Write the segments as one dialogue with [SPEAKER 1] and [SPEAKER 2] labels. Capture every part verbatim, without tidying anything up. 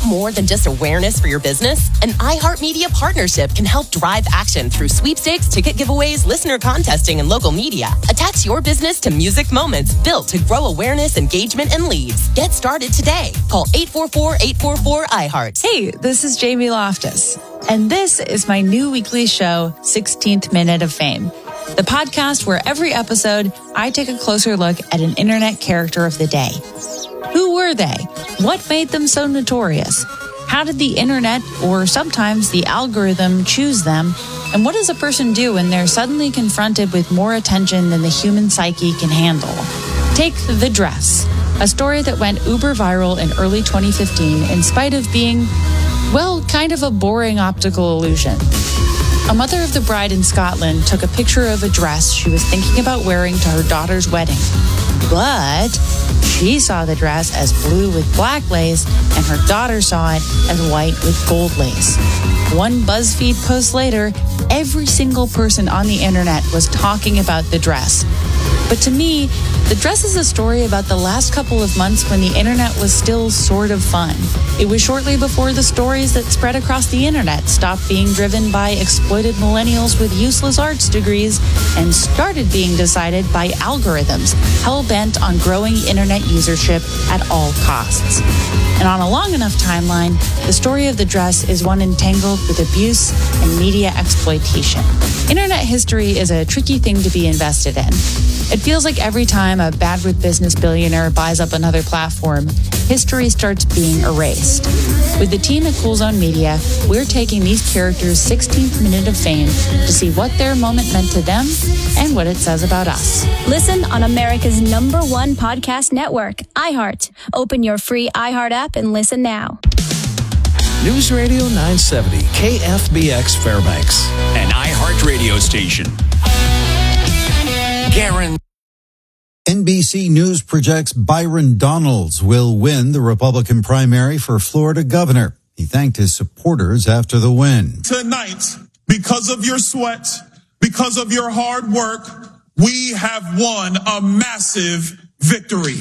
[SPEAKER 1] Want more than just awareness for your business? An iHeartMedia partnership can help drive action through sweepstakes, ticket giveaways, listener contesting, and local media. Attach your business to music moments built to grow awareness, engagement, and leads. Get started today. Call eight four four, eight four four, I heart.
[SPEAKER 2] Hey, this is Jamie Loftus, and this is my new weekly show, sixteenth Minute of Fame, the podcast where every episode I take a closer look at an internet character of the day. Who were they? What made them so notorious? How did the internet, or sometimes the algorithm, choose them? And what does a person do when they're suddenly confronted with more attention than the human psyche can handle? Take The Dress, a story that went uber viral in early twenty fifteen in spite of being, well, kind of a boring optical illusion. A mother of the bride in Scotland took a picture of a dress she was thinking about wearing to her daughter's wedding. But she saw the dress as blue with black lace, and her daughter saw it as white with gold lace. One BuzzFeed post later, every single person on the internet was talking about the dress. But to me, The Dress is a story about the last couple of months when the internet was still sort of fun. It was shortly before the stories that spread across the internet stopped being driven by exploited millennials with useless arts degrees and started being decided by algorithms hell-bent on growing internet usership at all costs. And on a long enough timeline, the story of The Dress is one entangled with abuse and media exploitation. Internet history is a tricky thing to be invested in. It feels like every time a bad with business billionaire buys up another platform, history starts being erased. With the team at Cool Zone Media, we're taking these characters' sixteenth minute of fame to see what their moment meant to them and what it says about us.
[SPEAKER 3] Listen on America's number one podcast network, iHeart. Open your free iHeart app and listen now.
[SPEAKER 4] News Radio nine seventy, K F B X Fairbanks,
[SPEAKER 5] an iHeart radio station. Garen.
[SPEAKER 6] N B C News projects Byron Donalds will win the Republican primary for Florida governor. He thanked his supporters after the win.
[SPEAKER 7] Tonight, because of your sweat, because of your hard work, we have won a massive victory.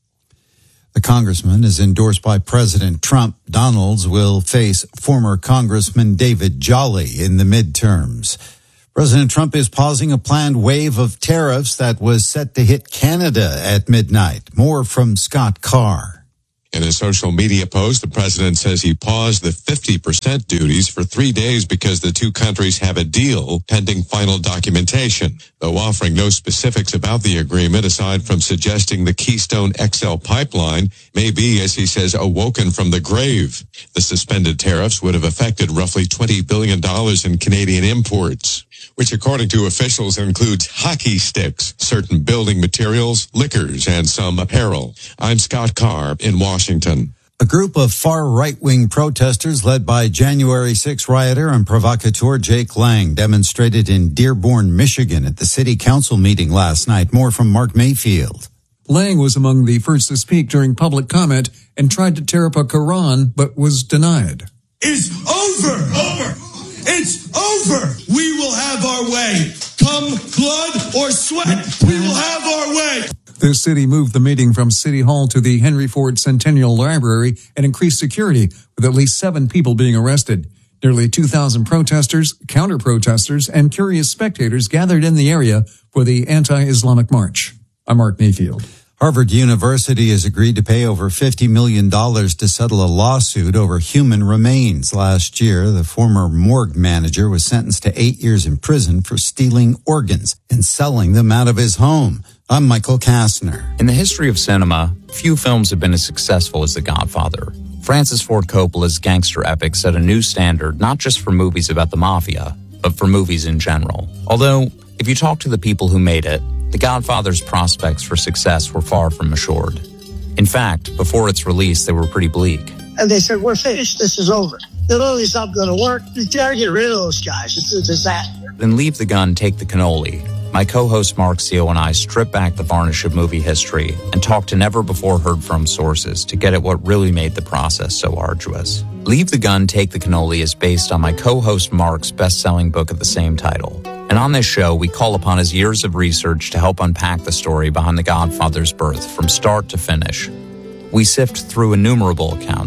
[SPEAKER 6] The congressman is endorsed by President Trump. Donalds will face former Congressman David Jolly in the midterms. President Trump is pausing a planned wave of tariffs that was set to hit Canada at midnight. More from Scott Carr.
[SPEAKER 8] In a social media post, the president says he paused the fifty percent duties for three days because the two countries have a deal pending final documentation, though offering no specifics about the agreement aside from suggesting the Keystone X L pipeline may be, as he says, awoken from the grave. The suspended tariffs would have affected roughly twenty billion dollars in Canadian imports, which according to officials includes hockey sticks, certain building materials, liquors, and some apparel. I'm Scott Carr in Washington.
[SPEAKER 6] A group of far right-wing protesters led by January sixth rioter and provocateur Jake Lang demonstrated in Dearborn, Michigan at the city council meeting last night. More from Mark Mayfield.
[SPEAKER 9] Lang was among the first to speak during public comment and tried to tear up a Quran, but was denied.
[SPEAKER 7] It's over! Over! It's over! We will have our way. Come blood or sweat, we will have our way.
[SPEAKER 9] The city moved the meeting from City Hall to the Henry Ford Centennial Library and increased security, with at least seven people being arrested. Nearly two thousand protesters, counter-protesters, and curious spectators gathered in the area for the anti-Islamic march. I'm Mark Mayfield.
[SPEAKER 6] Harvard University has agreed to pay over fifty million dollars to settle a lawsuit over human remains. Last year, the former morgue manager was sentenced to eight years in prison for stealing organs and selling them out of his home. I'm Michael Kastner.
[SPEAKER 10] In the history of cinema, few films have been as successful as The Godfather. Francis Ford Coppola's gangster epic set a new standard not just for movies about the mafia, but for movies in general. Although, if you talk to the people who made it, The Godfather's prospects for success were far from assured. In fact, before its release, they were pretty bleak.
[SPEAKER 11] And they said, we're finished. This is over. The movie's not going to work. You gotta get rid of those guys. It's a disaster.
[SPEAKER 10] Then Leave the Gun, Take the Cannoli. My co-host Mark Seal and I strip back the varnish of movie history and talk to never-before-heard-from sources to get at what really made the process so arduous. Leave the Gun, Take the Cannoli is based on my co-host Mark's best-selling book of the same title. And on this show, we call upon his years of research to help unpack the story behind The Godfather's birth from start to finish. We sift through innumerable accounts,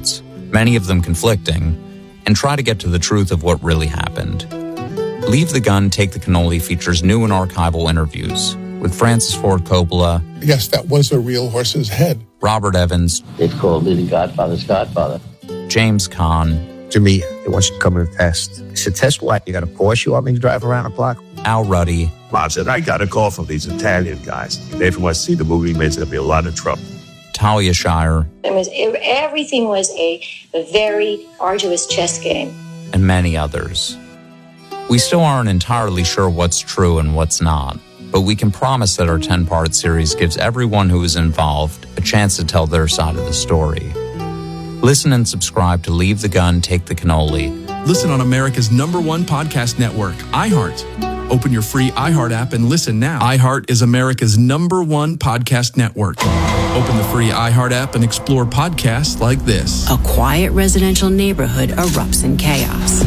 [SPEAKER 10] many of them conflicting, and try to get to the truth of what really happened. Leave the Gun, Take the Cannoli features new and archival interviews with Francis Ford Coppola.
[SPEAKER 12] Yes, that was a real horse's head.
[SPEAKER 10] Robert Evans.
[SPEAKER 13] They've called me the Godfather's Godfather.
[SPEAKER 10] James Caan.
[SPEAKER 14] To me, they want you to come to the test. I said, test what? You got a Porsche you want me to drive around the block?
[SPEAKER 10] Al Ruddy.
[SPEAKER 15] Mom said, I got a call from these Italian guys. They from us see the movie, there's going to be a lot of trouble.
[SPEAKER 10] Talia Shire.
[SPEAKER 16] It was, everything was a, a very arduous chess game.
[SPEAKER 10] And many others. We still aren't entirely sure what's true and what's not, but we can promise that our ten-part series gives everyone who is involved a chance to tell their side of the story. Listen and subscribe to Leave the Gun, Take the Cannoli.
[SPEAKER 5] Listen on America's number one podcast network, iHeart. Open your free iHeart app and listen now. iHeart is America's number one podcast network. Open the free iHeart app and explore podcasts like this.
[SPEAKER 17] A quiet residential neighborhood erupts in chaos.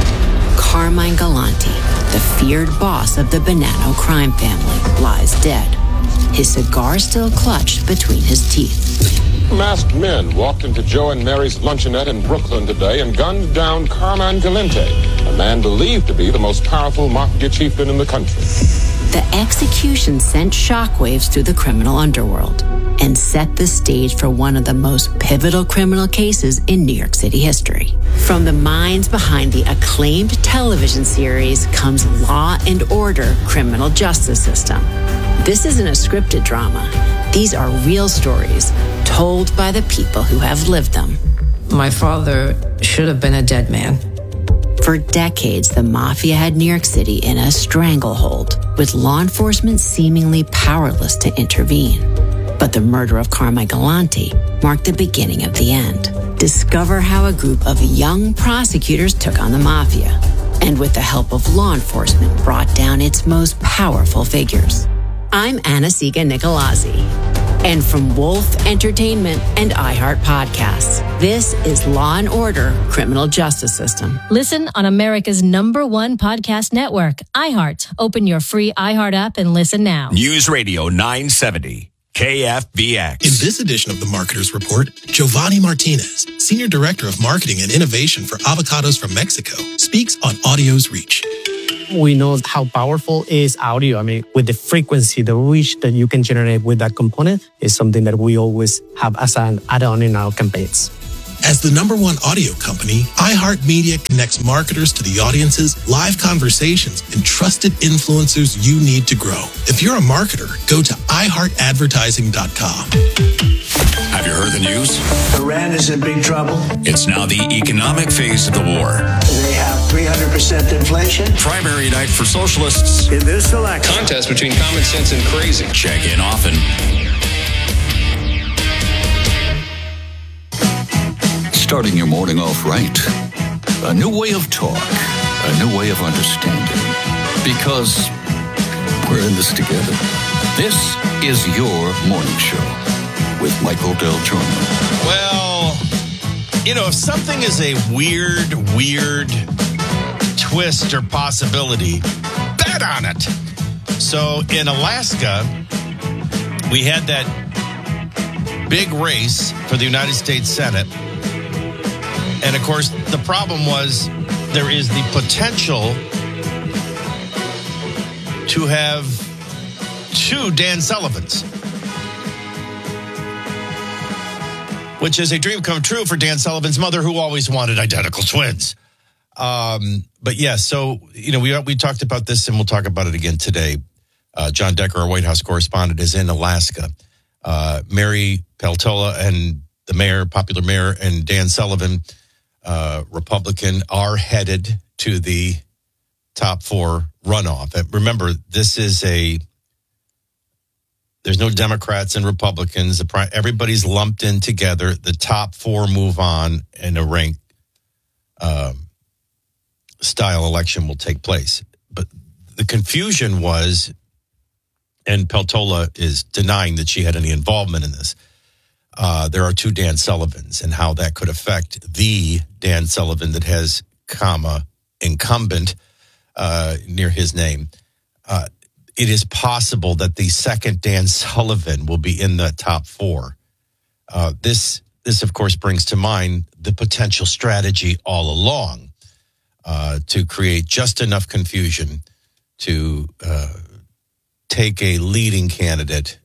[SPEAKER 17] Carmine Galante, the feared boss of the Bonanno crime family, lies dead, his cigar still clutched between his teeth.
[SPEAKER 18] Masked men walked into Joe and Mary's luncheonette in Brooklyn today and gunned down Carmine Galante, a man believed to be the most powerful mafia chieftain in the country.
[SPEAKER 17] The execution sent shockwaves through the criminal underworld and set the stage for one of the most pivotal criminal cases in New York City history. From the minds behind the acclaimed television series comes Law and Order: Criminal Justice System. This isn't a scripted drama. These are real stories told by the people who have lived them.
[SPEAKER 19] My father should have been a dead man.
[SPEAKER 17] For decades, the mafia had New York City in a stranglehold, with law enforcement seemingly powerless to intervene. But the murder of Carmine Galante marked the beginning of the end. Discover how a group of young prosecutors took on the mafia, and with the help of law enforcement, brought down its most powerful figures. I'm Anna-Siga Nicolazzi, and from Wolf Entertainment and iHeart Podcasts, this is Law and Order: Criminal Justice System.
[SPEAKER 20] Listen on America's number one podcast network, iHeart. Open your free iHeart app and listen now.
[SPEAKER 5] News Radio nine seventy. K F B X.
[SPEAKER 21] In this edition of the Marketer's Report, Giovanni Martinez, Senior Director of Marketing and Innovation for Avocados from Mexico, speaks on audio's reach.
[SPEAKER 22] We know how powerful is audio. I mean, with the frequency, the reach that you can generate with that component is something that we always have as an add-on in our campaigns.
[SPEAKER 21] As the number one audio company, iHeartMedia connects marketers to the audiences, live conversations, and trusted influencers you need to grow. If you're a marketer, go to i heart advertising dot com.
[SPEAKER 5] Have you heard the news?
[SPEAKER 23] Iran is in big trouble.
[SPEAKER 5] It's now the economic phase of the war.
[SPEAKER 23] They have three hundred percent inflation.
[SPEAKER 5] Primary night for socialists.
[SPEAKER 23] In this election.
[SPEAKER 5] Contest between common sense and crazy. Check in often.
[SPEAKER 24] Starting your morning off right. A new way of talk. A new way of understanding. Because we're in this together. This is your morning show with Michael Del Giorno.
[SPEAKER 25] Well, you know, if something is a weird, weird twist or possibility, bet on it. So in Alaska, we had that big race for the United States Senate. And, of course, the problem was there is the potential to have two Dan Sullivans, which is a dream come true for Dan Sullivan's mother, who always wanted identical twins. Um, but, yes, yeah, so, you know, we we talked about this, and we'll talk about it again today. Uh, John Decker, our White House correspondent, is in Alaska. Uh, Mary Peltola and the mayor, popular mayor, and Dan Sullivan, Uh, Republican, are headed to the top four runoff. And remember, this is a, there's no Democrats and Republicans. The, everybody's lumped in together. The top four move on, and a ranked um, style election will take place. But the confusion was, and Peltola is denying that she had any involvement in this, Uh, there are two Dan Sullivans, and how that could affect the Dan Sullivan that has comma incumbent uh, near his name. Uh, it is possible that the second Dan Sullivan will be in the top four. Uh, this this, of course, brings to mind the potential strategy all along uh, to create just enough confusion to uh, take a leading candidate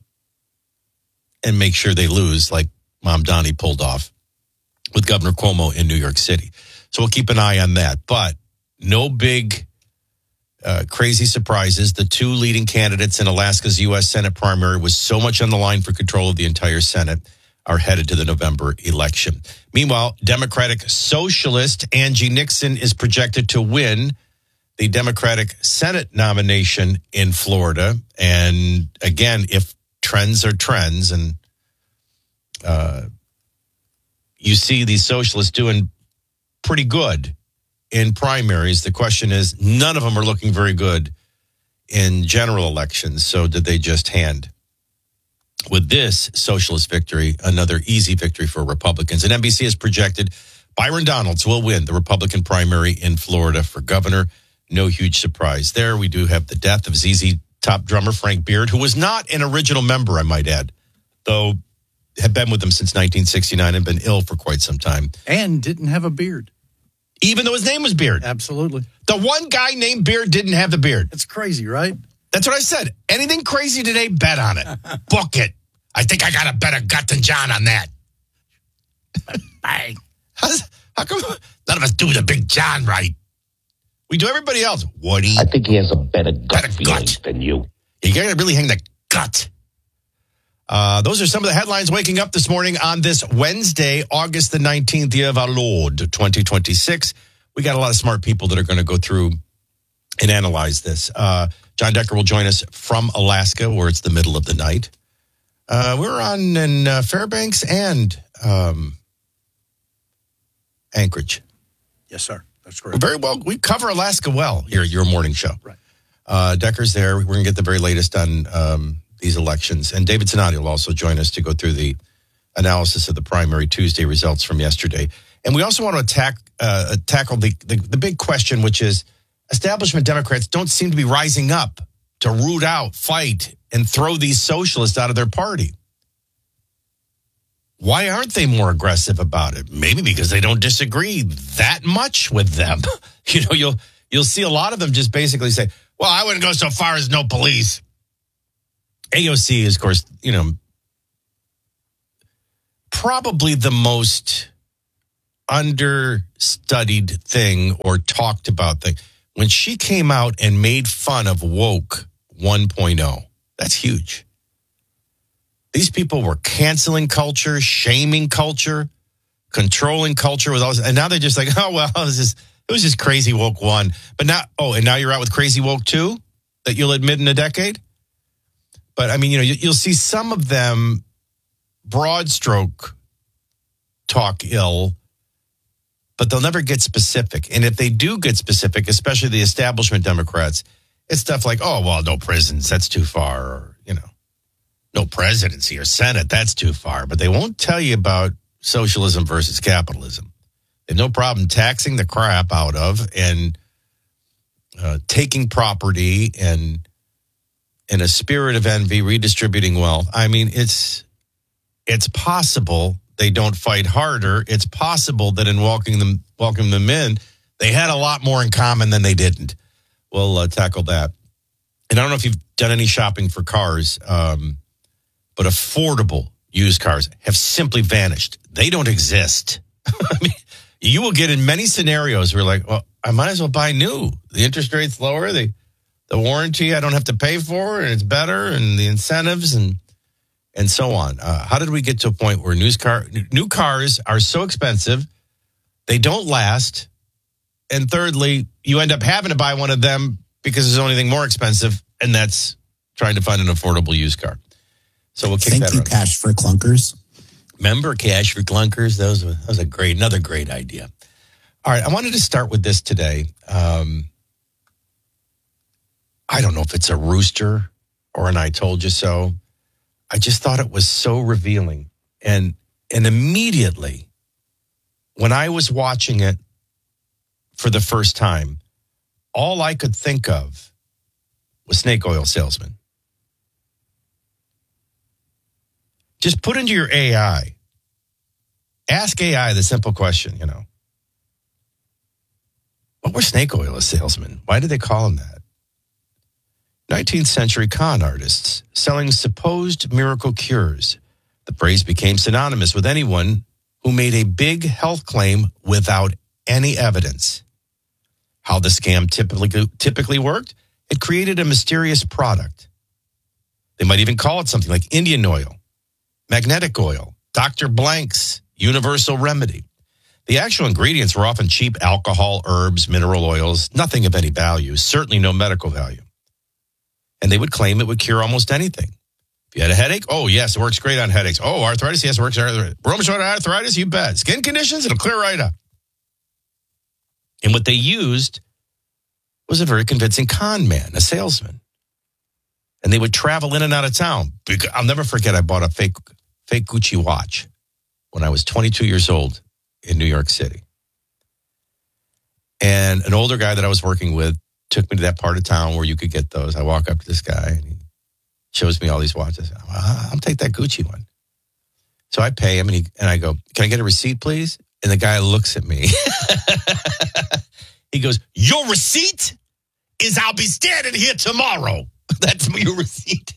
[SPEAKER 25] and make sure they lose, like Mom Donnie pulled off with Governor Cuomo in New York City. So we'll keep an eye on that. But no big uh, crazy surprises. The two leading candidates in Alaska's U S Senate primary, with so much on the line for control of the entire Senate, are headed to the November election. Meanwhile, Democratic Socialist Angie Nixon is projected to win the Democratic Senate nomination in Florida. And again, if trends are trends, and uh, you see these socialists doing pretty good in primaries, the question is, none of them are looking very good in general elections. So did they just hand, with this socialist victory, another easy victory for Republicans? And N B C has projected Byron Donalds will win the Republican primary in Florida for governor. No huge surprise there. We do have the death of Z Z Top drummer Frank Beard, who was not an original member, I might add, though had been with them since nineteen sixty-nine and been ill for quite some time.
[SPEAKER 1] And didn't have a beard.
[SPEAKER 25] Even though his name was Beard.
[SPEAKER 1] Absolutely.
[SPEAKER 25] The one guy named Beard didn't have the beard.
[SPEAKER 1] It's crazy, right?
[SPEAKER 25] That's what I said. Anything crazy today, bet on it. Book it. I think I got a better gut than John on that. Bang. How's, how come none of us do the Big John right? We do everybody else. Woody.
[SPEAKER 13] I think he has a better gut
[SPEAKER 25] better
[SPEAKER 13] feeling
[SPEAKER 25] gut.
[SPEAKER 13] than you.
[SPEAKER 25] You got to really hang the gut. Uh, those are some of the headlines waking up this morning on this Wednesday, August the nineteenth, year of our Lord, twenty twenty-six. We got a lot of smart people that are going to go through and analyze this. Uh, John Decker will join us from Alaska, where it's the middle of the night. Uh, we're on in uh, Fairbanks and um, Anchorage.
[SPEAKER 1] Yes, sir. That's correct.
[SPEAKER 25] Very well. We cover Alaska well here at your morning show.
[SPEAKER 1] Right.
[SPEAKER 25] Uh, Decker's there. We're going to get the very latest on um, these elections. And David Tenati will also join us to go through the analysis of the primary Tuesday results from yesterday. And we also want to attack, uh, tackle the, the, the big question, which is establishment Democrats don't seem to be rising up to root out, fight, and throw these socialists out of their party. Why aren't they more aggressive about it? Maybe because they don't disagree that much with them. You know, you'll you'll see a lot of them just basically say, well, I wouldn't go so far as no police. A O C is, of course, you know, probably the most understudied thing or talked about thing. When she came out and made fun of woke one point oh, that's huge. These people were canceling culture, shaming culture, controlling culture with all this, and now they're just like, oh well, it was just, it was just crazy woke one. But now, oh, and now you're out with crazy woke two that you'll admit in a decade. But I mean, you know, you'll see some of them broad stroke talk ill, but they'll never get specific. And if they do get specific, especially the establishment Democrats, it's stuff like, oh well, no prisons, that's too far, or you know. No presidency or Senate, that's too far. But they won't tell you about socialism versus capitalism. They have no problem taxing the crap out of and uh, taking property and, in a spirit of envy, redistributing wealth. I mean, it's it's possible they don't fight harder. It's possible that in welcoming them, welcoming them in, they had a lot more in common than they didn't. We'll uh, tackle that. And I don't know if you've done any shopping for cars, um, but affordable used cars have simply vanished. They don't exist. I mean, you will get in many scenarios where like, well, I might as well buy new. The interest rate's lower. The, the warranty I don't have to pay for, and it's better, and the incentives and and so on. Uh, how did we get to a point where new, car, new cars are so expensive, they don't last, and thirdly, you end up having to buy one of them because there's only anything more expensive, and that's trying to find an affordable used car. So we'll kick
[SPEAKER 2] Thank
[SPEAKER 25] that
[SPEAKER 2] you,
[SPEAKER 25] around.
[SPEAKER 2] Cash for Clunkers.
[SPEAKER 25] Remember Cash for Clunkers? That was, that was a great, another great idea. All right, I wanted to start with this today. Um, I don't know if it's a rooster or an I told you so. I just thought it was so revealing. And and immediately, when I was watching it for the first time, all I could think of was snake oil salesman. Just put into your A I, Ask A I the simple question, you know. What were snake oil salesmen? Why did they call them that? nineteenth century con artists selling supposed miracle cures. The phrase became synonymous with anyone who made a big health claim without any evidence. How the scam typically typically worked? It created a mysterious product. They might even call it something like Indian oil, magnetic oil, Doctor Blank's universal remedy. The actual ingredients were often cheap alcohol, herbs, mineral oils, nothing of any value, certainly no medical value. And they would claim it would cure almost anything. If you had a headache, oh, yes, it works great on headaches. Oh, arthritis, yes, it works on arthritis. Rheumatoid arthritis, you bet. Skin conditions, it'll clear right up. And what they used was a very convincing con man, a salesman. And they would travel in and out of town. I'll never forget, I bought a fake, fake Gucci watch when I was twenty-two years old in New York City. And an older guy that I was working with took me to that part of town where you could get those. I walk up to this guy and he shows me all these watches. I'll take that Gucci one. So I pay him and he and I go, can I get a receipt, please? And the guy looks at me. He goes, your receipt is I'll be standing here tomorrow. That's your receipt.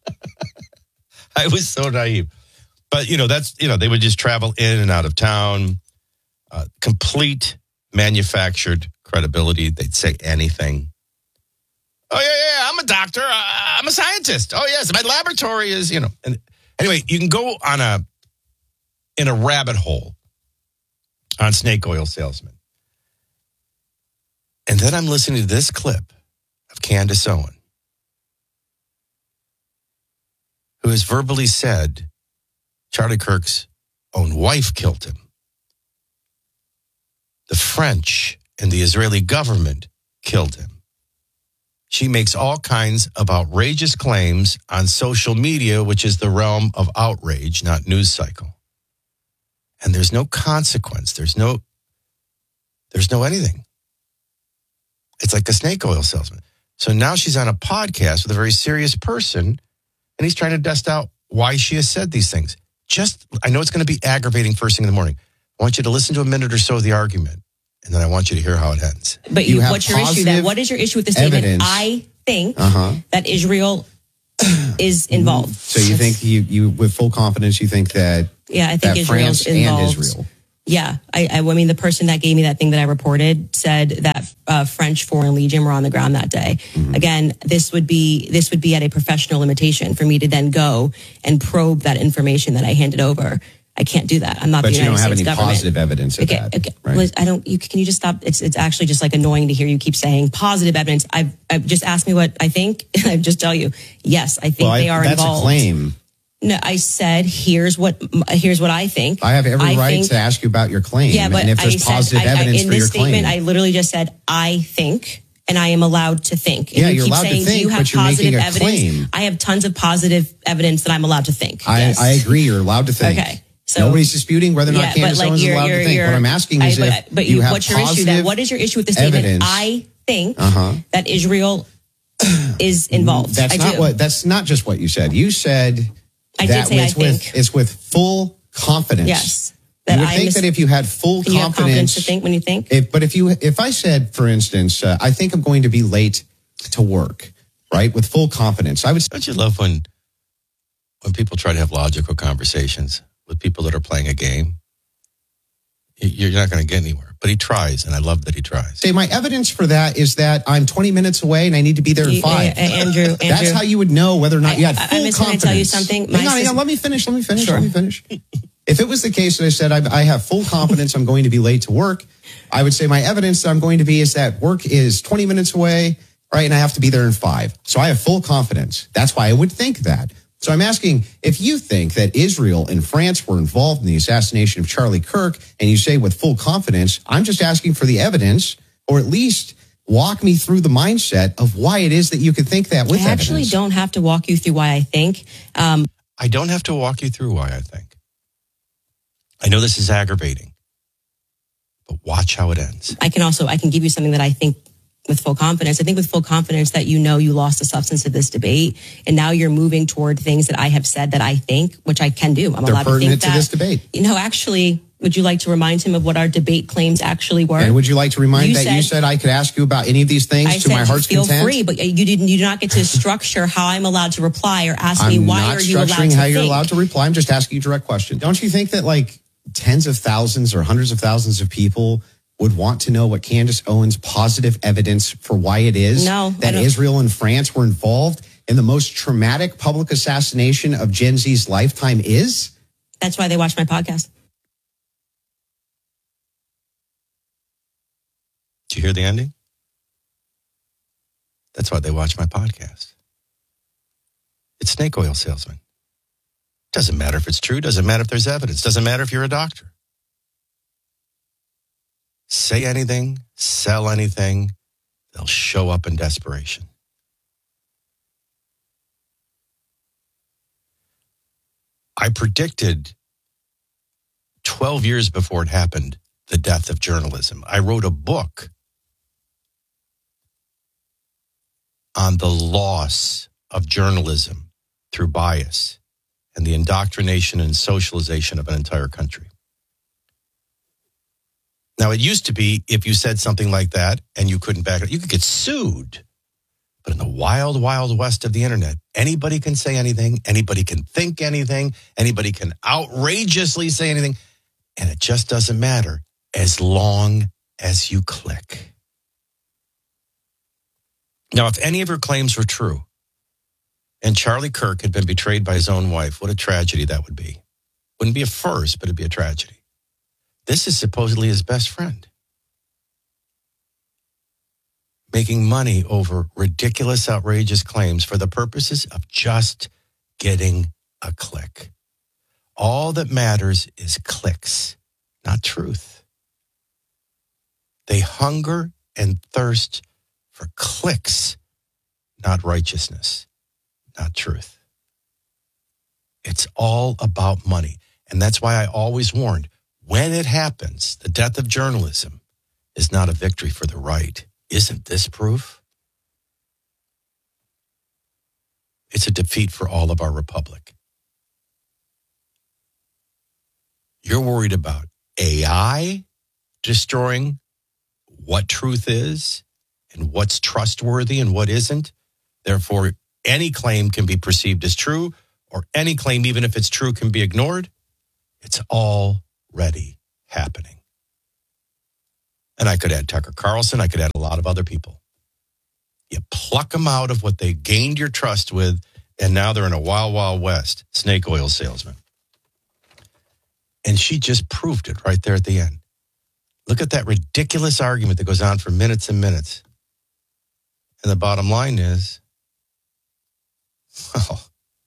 [SPEAKER 25] I was so naive. But, you know, that's, you know, they would just travel in and out of town. Uh, complete manufactured credibility. They'd say anything. Oh, yeah, yeah, I'm a doctor. Uh, I'm a scientist. Oh, yes, my laboratory is, you know. And anyway, you can go on a, in a rabbit hole on snake oil salesmen. And then I'm listening to this clip of Candace Owen, who has verbally said Charlie Kirk's own wife killed him. The French and the Israeli government killed him. She makes all kinds of outrageous claims on social media, which is the realm of outrage, not news cycle. And there's no consequence. There's no, there's no anything. It's like a snake oil salesman. So now she's on a podcast with a very serious person, and he's trying to dust out why she has said these things. Just, I know it's going to be aggravating first thing in the morning. I want you to listen to a minute or so of the argument, and then I want you to hear how it ends.
[SPEAKER 2] But you, you what's your issue then? What is your issue with the statement?
[SPEAKER 3] Evidence.
[SPEAKER 2] I think
[SPEAKER 3] uh-huh.
[SPEAKER 2] that Israel is involved.
[SPEAKER 3] So you think you, you, with full confidence, you think that
[SPEAKER 2] yeah, I think
[SPEAKER 3] that
[SPEAKER 2] Israel's
[SPEAKER 3] France
[SPEAKER 2] involved.
[SPEAKER 3] and Israel.
[SPEAKER 2] Yeah, I, I, I mean, the person that gave me that thing that I reported said that uh, French Foreign Legion were on the ground that day. Mm-hmm. Again, this would be this would be at a professional limitation for me to then go and probe that information that I handed over. I can't do that. I'm not
[SPEAKER 3] but
[SPEAKER 2] the United States
[SPEAKER 3] government. But you don't have any positive evidence of
[SPEAKER 2] okay,
[SPEAKER 3] that.
[SPEAKER 2] Okay,
[SPEAKER 3] right?
[SPEAKER 2] Liz, I don't. You, can you just stop? It's it's actually just like annoying to hear you keep saying positive evidence. I've, I've just asked me what I think. I just tell you, yes, I think
[SPEAKER 3] well,
[SPEAKER 2] they
[SPEAKER 3] I,
[SPEAKER 2] are
[SPEAKER 3] that's
[SPEAKER 2] involved.
[SPEAKER 3] That's a claim.
[SPEAKER 2] No, I said, here's what here's what I think.
[SPEAKER 3] I have every
[SPEAKER 2] I
[SPEAKER 3] right
[SPEAKER 2] think,
[SPEAKER 3] to ask you about your claim.
[SPEAKER 2] Yeah, but
[SPEAKER 3] and if there's
[SPEAKER 2] I
[SPEAKER 3] positive
[SPEAKER 2] said,
[SPEAKER 3] evidence
[SPEAKER 2] I, I, in
[SPEAKER 3] for your
[SPEAKER 2] this statement,
[SPEAKER 3] claim.
[SPEAKER 2] I literally just said, I think, and I am allowed to think. And
[SPEAKER 3] yeah,
[SPEAKER 2] you
[SPEAKER 3] you're
[SPEAKER 2] keep
[SPEAKER 3] allowed
[SPEAKER 2] saying,
[SPEAKER 3] to think,
[SPEAKER 2] do you have
[SPEAKER 3] but you're
[SPEAKER 2] positive
[SPEAKER 3] making a
[SPEAKER 2] evidence?
[SPEAKER 3] claim.
[SPEAKER 2] I have tons of positive evidence that I'm allowed to think.
[SPEAKER 3] I,
[SPEAKER 2] yes.
[SPEAKER 3] I agree, you're allowed to think.
[SPEAKER 2] Okay. So,
[SPEAKER 3] nobody's disputing whether or not
[SPEAKER 2] yeah,
[SPEAKER 3] Candace
[SPEAKER 2] like
[SPEAKER 3] Owens is allowed
[SPEAKER 2] you're,
[SPEAKER 3] to think.
[SPEAKER 2] you're,
[SPEAKER 3] What I'm asking is
[SPEAKER 2] I,
[SPEAKER 3] if
[SPEAKER 2] but, but
[SPEAKER 3] you,
[SPEAKER 2] you
[SPEAKER 3] have
[SPEAKER 2] what's your issue then? What is your issue with the statement?
[SPEAKER 3] Evidence.
[SPEAKER 2] I think
[SPEAKER 3] uh-huh.
[SPEAKER 2] that Israel is involved.
[SPEAKER 3] That's
[SPEAKER 2] I
[SPEAKER 3] not
[SPEAKER 2] do.
[SPEAKER 3] what. That's not just what you said. You said
[SPEAKER 2] I
[SPEAKER 3] that
[SPEAKER 2] did say
[SPEAKER 3] it's
[SPEAKER 2] I
[SPEAKER 3] with
[SPEAKER 2] think.
[SPEAKER 3] it's with full confidence.
[SPEAKER 2] Yes.
[SPEAKER 3] You would
[SPEAKER 2] I
[SPEAKER 3] think
[SPEAKER 2] mis-
[SPEAKER 3] that if you had full
[SPEAKER 2] Can you have confidence
[SPEAKER 3] confidence
[SPEAKER 2] to think when you think.
[SPEAKER 3] If, but if you if I said, for instance, uh, I think I'm going to be late to work, right? With full confidence, I would.
[SPEAKER 25] Don't you love when when people try to have logical conversations with people that are playing a game? You're not going to get anywhere. But he tries, and I love that he tries.
[SPEAKER 3] Say, my evidence for that is that I'm twenty minutes away and I need to be there in five.
[SPEAKER 2] Uh, Andrew, Andrew.
[SPEAKER 3] That's how you would know whether or not
[SPEAKER 2] I,
[SPEAKER 3] you had full
[SPEAKER 2] I'm just
[SPEAKER 3] confidence.
[SPEAKER 2] going to tell you something.
[SPEAKER 3] Hang on, hang on, let me finish, let me finish,
[SPEAKER 2] sure.
[SPEAKER 3] let me finish. If it was the case that I said I, I have full confidence I'm going to be late to work, I would say my evidence that I'm going to be is that work is twenty minutes away, right, and I have to be there in five. So I have full confidence. That's why I would think that. So I'm asking, if you think that Israel and France were involved in the assassination of Charlie Kirk, and you say with full confidence, I'm just asking for the evidence, or at least walk me through the mindset of why it is that you could think that with
[SPEAKER 2] I actually
[SPEAKER 3] evidence.
[SPEAKER 2] don't have to walk you through why I think. Um,
[SPEAKER 25] I don't have to walk you through why I think. I know this is aggravating, but watch how it ends.
[SPEAKER 2] I can also, I can give you something that I think with full confidence. I think with full confidence that you know you lost the substance of this debate, and now you're moving toward things that I have said that I think, which I can do. I'm
[SPEAKER 3] They're
[SPEAKER 2] allowed to think
[SPEAKER 3] pertinent
[SPEAKER 2] that.
[SPEAKER 3] to this debate.
[SPEAKER 2] You know, actually, Would you like to remind him of what our debate claims actually were?
[SPEAKER 3] And would you like to remind
[SPEAKER 2] You
[SPEAKER 3] that you
[SPEAKER 2] said-
[SPEAKER 3] said I could ask you about any of these things
[SPEAKER 2] I
[SPEAKER 3] to
[SPEAKER 2] said
[SPEAKER 3] my heart's
[SPEAKER 2] feel
[SPEAKER 3] content?
[SPEAKER 2] free, but you didn't. You do not get to structure how I'm allowed to reply or ask
[SPEAKER 3] I'm
[SPEAKER 2] me why
[SPEAKER 3] not
[SPEAKER 2] are you allowed
[SPEAKER 3] structuring
[SPEAKER 2] to
[SPEAKER 3] how you're
[SPEAKER 2] think.
[SPEAKER 3] allowed to reply. I'm just asking you a direct question. Don't you think that like tens of thousands or hundreds of thousands of people would want to know what Candace Owens' positive evidence for why it is
[SPEAKER 2] No, I
[SPEAKER 3] that
[SPEAKER 2] don't-
[SPEAKER 3] Israel and France were involved in the most traumatic public assassination of Gen Z's lifetime is?
[SPEAKER 2] That's why they watch my podcast.
[SPEAKER 25] Did you hear the ending? That's why they watch my podcast. It's snake oil salesman. Doesn't matter if it's true. Doesn't matter if there's evidence. Doesn't matter if you're a doctor. Say anything, sell anything, they'll show up in desperation. I predicted twelve years before it happened, the death of journalism. I wrote a book on the loss of journalism through bias and the indoctrination and socialization of an entire country. Now, it used to be if you said something like that and you couldn't back it, you could get sued. But in the wild, wild west of the internet, anybody can say anything, anybody can think anything, anybody can outrageously say anything, and it just doesn't matter as long as you click. Now, if any of her claims were true, and Charlie Kirk had been betrayed by his own wife, what a tragedy that would be. Wouldn't be a first, but it'd be a tragedy. This is supposedly his best friend. Making money over ridiculous, outrageous claims for the purposes of just getting a click. All that matters is clicks, not truth. They hunger and thirst for clicks, not righteousness, not truth. It's all about money. And that's why I always warned, when it happens, the death of journalism is not a victory for the right. Isn't this proof? It's a defeat for all of our republic. You're worried about A I destroying what truth is and what's trustworthy and what isn't. Therefore, any claim can be perceived as true, or any claim, even if it's true, can be ignored. It's already happening. And I could add Tucker Carlson. I could add a lot of other people. You pluck them out of what they gained your trust with, and now they're in a wild, wild west. Snake oil salesman. And she just proved it right there at the end. Look at that ridiculous argument that goes on for minutes and minutes. And the bottom line is, well,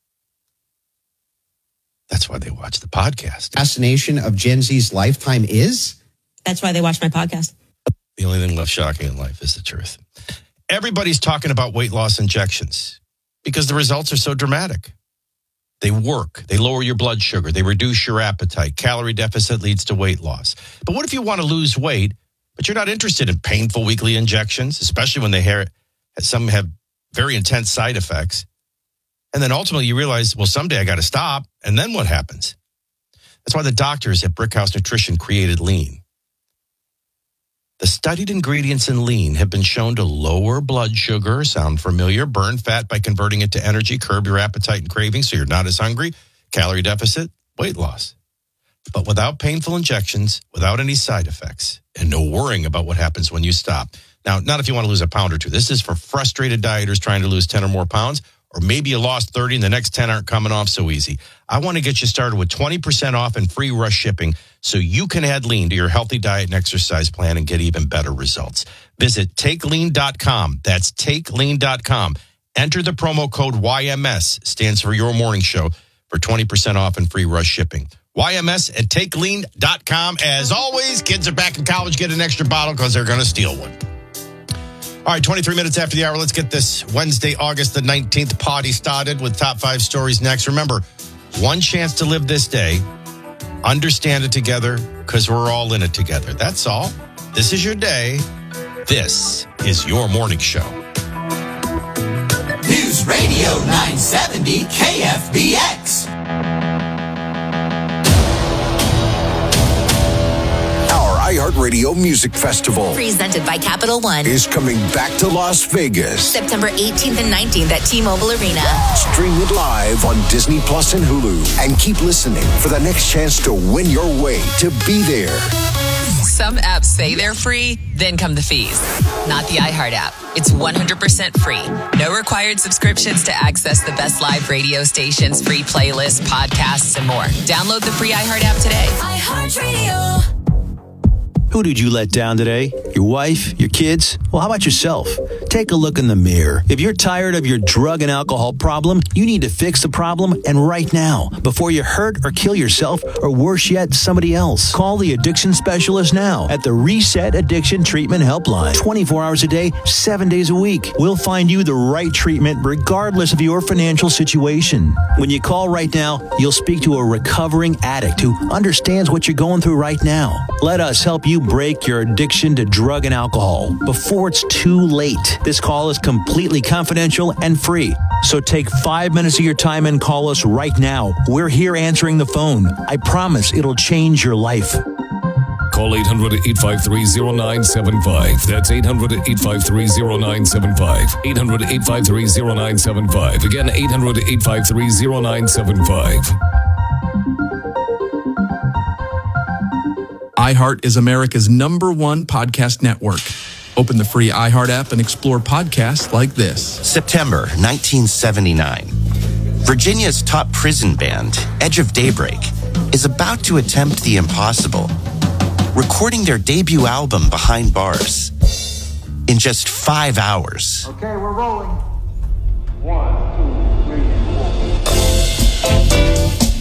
[SPEAKER 25] that's why they watch the podcast.
[SPEAKER 3] Assassination of Gen Z's lifetime is?
[SPEAKER 2] That's why they watch my podcast.
[SPEAKER 25] The only thing left shocking in life is the truth. Everybody's talking about weight loss injections because the results are so dramatic. They work. They lower your blood sugar. They reduce your appetite. Calorie deficit leads to weight loss. But what if you want to lose weight, but you're not interested in painful weekly injections, especially when they have, some have very intense side effects? And then ultimately you realize, well, someday I got to stop. And then what happens? That's why the doctors at Brickhouse Nutrition created Lean. The studied ingredients in Lean have been shown to lower blood sugar, sound familiar, burn fat by converting it to energy, curb your appetite and cravings so you're not as hungry, calorie deficit, weight loss. But without painful injections, without any side effects, and no worrying about what happens when you stop. Now, not if you want to lose a pound or two. This is for frustrated dieters trying to lose ten or more pounds, or maybe you lost thirty and the next ten aren't coming off so easy. I want to get you started with twenty percent off and free rush shipping so you can add Lean to your healthy diet and exercise plan and get even better results. Visit take lean dot com. That's take lean dot com. Enter the promo code Y M S, stands for Your Morning Show, for twenty percent off and free rush shipping. Y M S at take lean dot com. As always, kids are back in college, get an extra bottle because they're going to steal one. All right, twenty-three minutes after the hour, let's get this Wednesday, August the nineteenth party started with top five stories next. Remember, one chance to live this day. Understand it together because we're all in it together. That's all. This is your day. This is Your Morning Show.
[SPEAKER 4] News Radio nine seventy K F B X.
[SPEAKER 6] iHeartRadio Music Festival
[SPEAKER 7] presented by Capital One
[SPEAKER 6] is coming back to Las Vegas.
[SPEAKER 7] September eighteenth and nineteenth at T-Mobile Arena.
[SPEAKER 6] Stream it live on Disney Plus and Hulu. And keep listening for the next chance to win your way to be there.
[SPEAKER 8] Some apps say they're free, then come the fees. Not the iHeart app. It's one hundred percent free. No required subscriptions to access the best live radio stations, free playlists, podcasts, and more. Download the free iHeart app today.
[SPEAKER 7] iHeartRadio.
[SPEAKER 9] Who did you let down today? Your wife? Your kids? Well, how about yourself? Take a look in the mirror. If you're tired of your drug and alcohol problem, you need to fix the problem, and right now, before you hurt or kill yourself, or worse yet, somebody else. Call the addiction specialist now at the Reset Addiction Treatment Helpline. twenty-four hours a day, seven days a week. We'll find you the right treatment regardless of your financial situation. When you call right now, you'll speak to a recovering addict who understands what you're going through right now. Let us help you break your addiction to drug and alcohol before it's too late. This call is completely confidential and free. So take five minutes of your time and call us right now. We're here answering the phone. I promise it'll change your life.
[SPEAKER 11] Call eight hundred, eight five three, zero nine seven five. That's eight hundred, eight five three, zero nine seven five. eight hundred, eight five three, zero nine seven five. Again, eight hundred, eight five three, zero nine seven five.
[SPEAKER 5] iHeart is America's number one podcast network. Open the free iHeart app and explore podcasts like this.
[SPEAKER 26] September nineteen seventy-nine. Virginia's top prison band, Edge of Daybreak, is about to attempt the impossible, recording their debut album Behind Bars in just five hours.
[SPEAKER 27] Okay, we're rolling. One, two, three, four.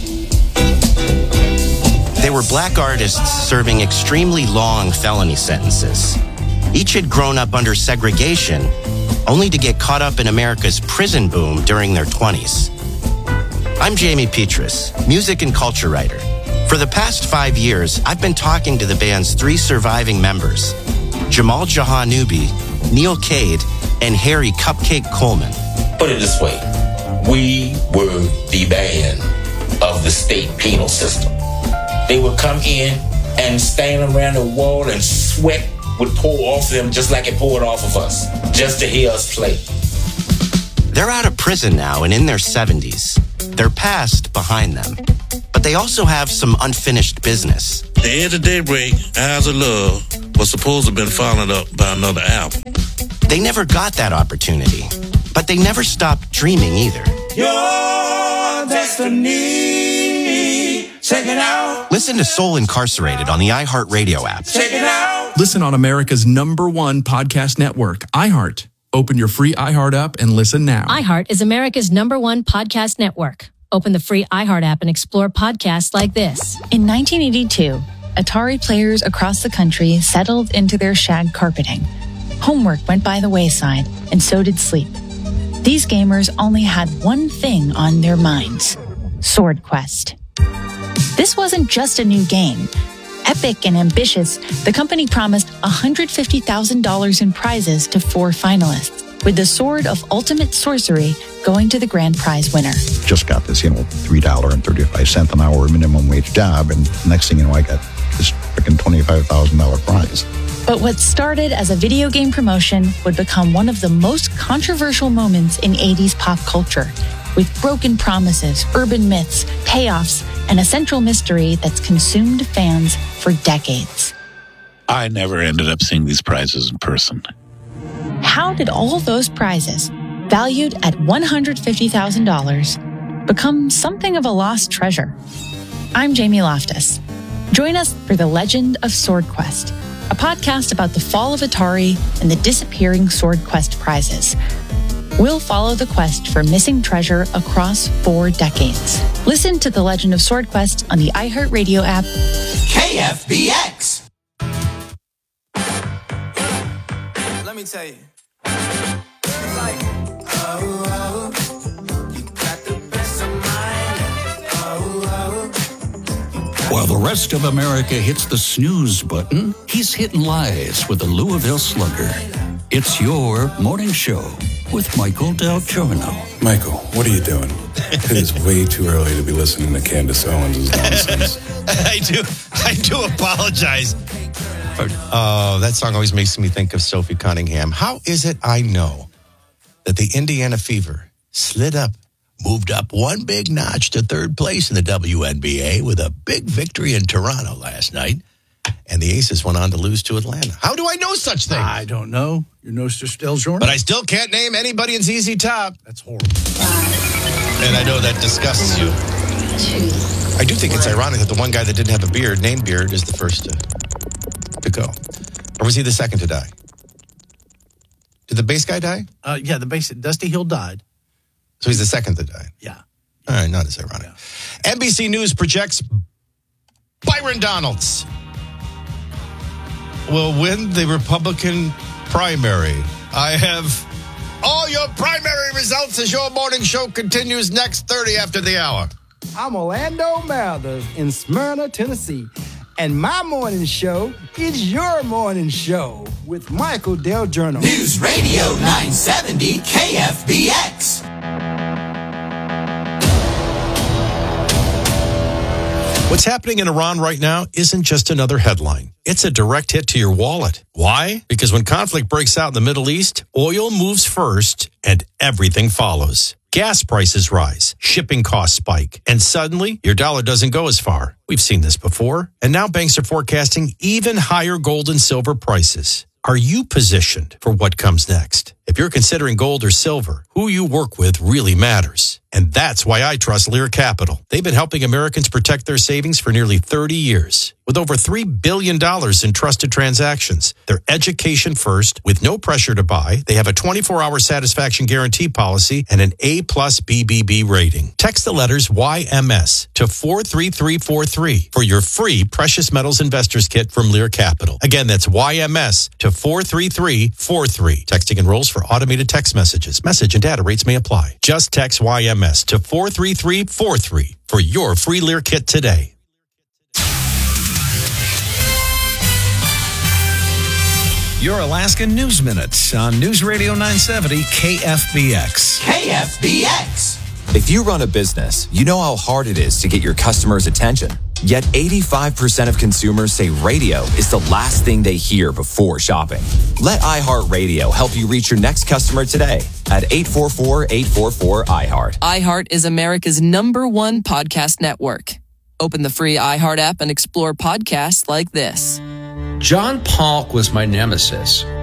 [SPEAKER 26] They were black artists serving extremely long felony sentences. Each had grown up under segregation, only to get caught up in America's prison boom during their twenties. I'm Jamie Petrus, music and culture writer. For the past five years, I've been talking to the band's three surviving members, Jamal Jahanoubi, Neil Cade, and Harry Cupcake Coleman.
[SPEAKER 28] Put it this way, we were the band of the state penal system. They would come in and stand around the wall and sweat would pour off them just like it poured off of us, just to hear us play.
[SPEAKER 26] They're out of prison now and in their seventies. Their past behind them. But they also have some unfinished business.
[SPEAKER 29] The Edge of Daybreak, Eyes of Love, was supposed to have been followed up by another album.
[SPEAKER 26] They never got that opportunity, but they never stopped dreaming either.
[SPEAKER 28] Your destiny, check it out.
[SPEAKER 26] Listen to Soul Incarcerated on the iHeartRadio app.
[SPEAKER 28] Check it out.
[SPEAKER 5] Listen on America's number one podcast network, iHeart. Open your free iHeart app and listen now.
[SPEAKER 20] iHeart is America's number one podcast network. Open the free iHeart app and explore podcasts like this.
[SPEAKER 30] In nineteen eighty-two, Atari players across the country settled into their shag carpeting. Homework went by the wayside, and so did sleep. These gamers only had one thing on their minds: Sword Quest. This wasn't just a new game. Epic and ambitious, the company promised one hundred fifty thousand dollars in prizes to four finalists, with the Sword of Ultimate Sorcery going to the grand prize winner.
[SPEAKER 31] Just got this, you know, three dollars and thirty-five cents an hour minimum wage job, and next thing you know, I got this freaking twenty-five thousand dollars prize.
[SPEAKER 30] But what started as a video game promotion would become one of the most controversial moments in eighties pop culture, with broken promises, urban myths, payoffs, and a central mystery that's consumed fans for decades.
[SPEAKER 29] I never ended up seeing these prizes in person.
[SPEAKER 30] How did all those prizes, valued at one hundred fifty thousand dollars, become something of a lost treasure? I'm Jamie Loftus. Join us for The Legend of Sword Quest, a podcast about the fall of Atari and the disappearing Sword Quest prizes. We'll follow the quest for missing treasure across four decades. Listen to The Legend of Sword Quest on the iHeartRadio app.
[SPEAKER 4] K F B X.
[SPEAKER 32] Let me tell you. It's like, oh, oh, you got the best of mine. Oh, oh.
[SPEAKER 24] While the rest of America hits the snooze button, he's hitting lies with the Louisville Slugger. It's your morning show with Michael Del Giorno.
[SPEAKER 33] Michael, what are you doing? It is way too early to be listening to Candace Owens' nonsense.
[SPEAKER 25] I do, I do apologize. Shepherd. Oh, that song always makes me think of Sophie Cunningham. How is it I know that the Indiana Fever slid up, moved up one big notch to third place in the W N B A with a big victory in Toronto last night, and the Aces went on to lose to Atlanta? How do I know such things?
[SPEAKER 1] I don't know. Your nose still Jordan?
[SPEAKER 25] But I still can't name anybody in Z Z Top.
[SPEAKER 1] That's horrible.
[SPEAKER 25] And I know that disgusts you. I do think it's ironic that the one guy that didn't have a beard, named Beard, is the first to, to go. Or was he the second to die? Did the bass guy die?
[SPEAKER 1] Uh, yeah, the bass, Dusty Hill died.
[SPEAKER 25] So he's the second to die?
[SPEAKER 1] Yeah.
[SPEAKER 25] All right, not as ironic. Yeah. N B C News projects Byron Donalds will win the Republican primary. I have all your primary results as your morning show continues next thirty after the hour.
[SPEAKER 10] I'm Orlando Mathers in Smyrna, Tennessee, and my morning show is your morning show with Michael Del Giorno.
[SPEAKER 4] News Radio nine seventy K F B X.
[SPEAKER 25] What's happening in Iran right now isn't just another headline. It's a direct hit to your wallet. Why? Because when conflict breaks out in the Middle East, oil moves first and everything follows. Gas prices rise, shipping costs spike, and suddenly your dollar doesn't go as far. We've seen this before, and now banks are forecasting even higher gold and silver prices. Are you positioned for what comes next? If you're considering gold or silver, who you work with really matters. And that's why I trust Lear Capital. They've been helping Americans protect their savings for nearly thirty years. With over three billion dollars in trusted transactions, they're education first with no pressure to buy. They have a twenty-four hour satisfaction guarantee policy and an A plus B B B rating. Text the letters Y M S to four three three four three for your free Precious Metals Investors Kit from Lear Capital. Again, that's Y M S to four three three four three. Texting enrolls for automated text messages. Message and data rates may apply. Just text Y M S to four three three four three for your free Lear Kit today.
[SPEAKER 12] Your Alaska News Minute on News Radio nine seventy K F B X.
[SPEAKER 4] K F B X.
[SPEAKER 13] If you run a business, you know how hard it is to get your customers' attention. Yet eighty-five percent of consumers say radio is the last thing they hear before shopping. Let iHeartRadio help you reach your next customer today at eight four four, eight four four, I heart.
[SPEAKER 14] iHeart is America's number one podcast network. Open the free iHeart app and explore podcasts like this.
[SPEAKER 15] John Polk was my nemesis.